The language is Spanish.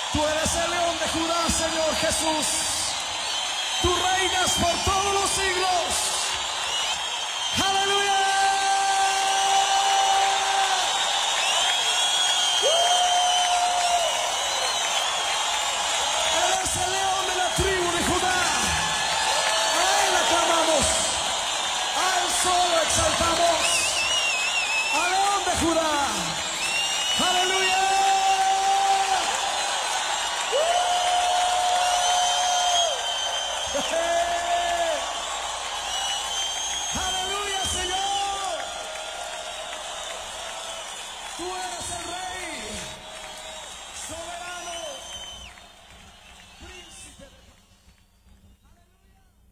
Tú eres el león de Judá, Señor Jesús. Tú reinas por todos los siglos. ¡Aleluya! Eres el león de la tribu de Judá. A él aclamamos. A él solo exaltamos. Al león de Judá.